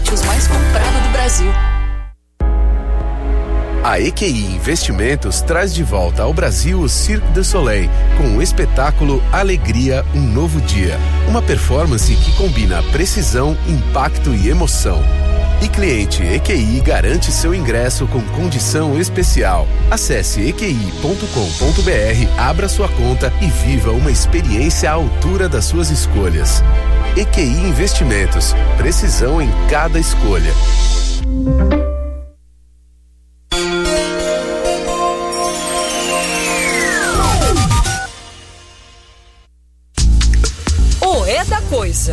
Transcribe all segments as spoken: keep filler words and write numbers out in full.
lácteos mais comprado do Brasil. A E Q I Investimentos traz de volta ao Brasil o Cirque du Soleil, com o espetáculo Alegria, um Novo Dia. Uma performance que combina precisão, impacto e emoção. E cliente E Q I garante seu ingresso com condição especial. Acesse e q i ponto com ponto b r, abra sua conta e viva uma experiência à altura das suas escolhas. E Q I Investimentos, precisão em cada escolha. O É da Coisa.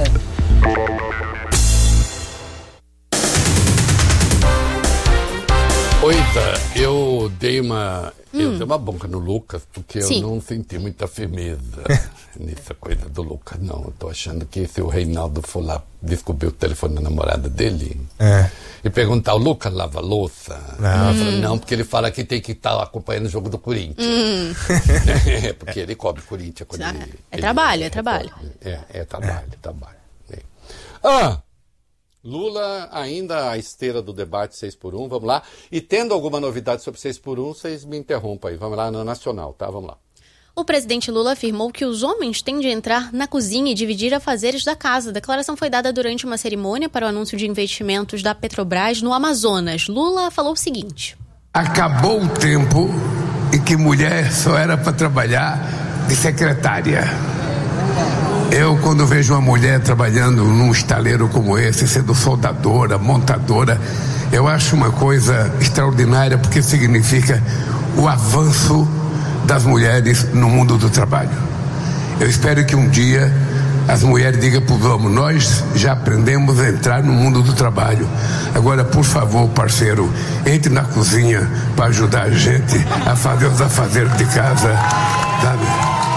Oita, eu dei uma hum. eu dei uma bronca no Lucas porque Sim. eu não senti muita firmeza nessa coisa do Lucas, não. Eu tô achando que se o Reinaldo for lá descobrir o telefone da namorada dele é. e perguntar, o Lucas lava louça? Não. Ela fala, não, porque ele fala que tem que estar acompanhando o jogo do Corinthians. Hum. É, porque ele cobre Corinthians. Quando Ah, ele, é ele, trabalho, é ele, trabalho. É, é trabalho, é trabalho. É. Ah! Lula ainda à esteira do debate seis por um, vamos lá. E tendo alguma novidade sobre seis por um, vocês me interrompam aí. Vamos lá na Nacional, tá? Vamos lá. O presidente Lula afirmou que os homens têm de entrar na cozinha e dividir afazeres da casa. A declaração foi dada durante uma cerimônia para o anúncio de investimentos da Petrobras no Amazonas. Lula falou o seguinte: acabou o tempo em que mulher só era para trabalhar de secretária. Eu, quando vejo uma mulher trabalhando num estaleiro como esse, sendo soldadora, montadora, eu acho uma coisa extraordinária, porque significa o avanço das mulheres no mundo do trabalho. Eu espero que um dia as mulheres digam para os homens, nós já aprendemos a entrar no mundo do trabalho. Agora, por favor, parceiro, entre na cozinha para ajudar a gente a fazer os afazeres de casa, sabe?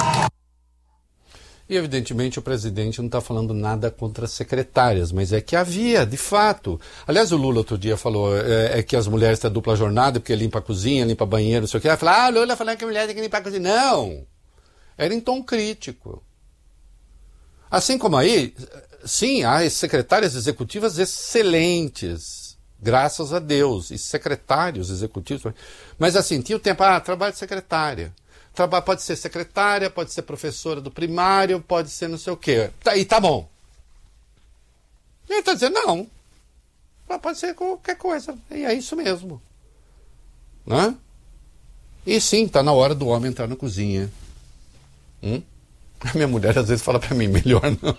E, evidentemente, o presidente não está falando nada contra as secretárias, mas é que havia, de fato. Aliás, o Lula outro dia falou é, é que as mulheres têm dupla jornada, porque limpa a cozinha, limpa banheiro, não sei o que. Ela falou, ah, o Lula falando que a mulher tem que limpar a cozinha. Não! Era em tom crítico. Assim como aí, sim, há secretárias executivas excelentes, graças a Deus, e secretários executivos. Mas assim, tinha o tempo, ah, trabalho de secretária. Pode ser secretária, pode ser professora do primário, pode ser não sei o quê. Tá, e tá bom. E ele está dizendo, não. Pode ser qualquer coisa. E é isso mesmo. Né? E sim, está na hora do homem entrar na cozinha. Hum? A minha mulher às vezes fala para mim, melhor não.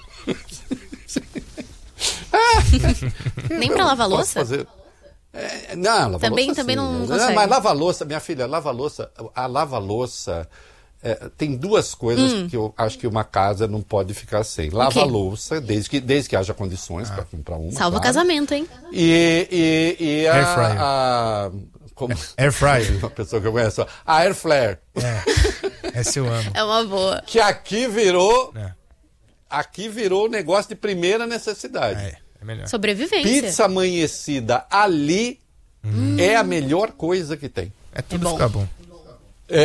ah, Nem para lavar louça? Fazer... É, não, lava também, louça também sim, não né? consegue. Mas lava-louça, minha filha, lava-louça, a lava-louça é, tem duas coisas hum. que eu acho que uma casa não pode ficar sem. Lava-louça, desde que, desde que haja condições ah. para comprar uma. Salva o claro. casamento, hein? E, e, e a... Air fryer. A, como, air fryer. Uma pessoa que eu conheço. A air flare. É, essa eu amo. É uma boa. Que aqui virou... É. Aqui virou negócio de primeira necessidade. É. É melhor. Sobrevivência. Pizza amanhecida ali hum. é a melhor coisa que tem. É tudo é bom. ficar bom.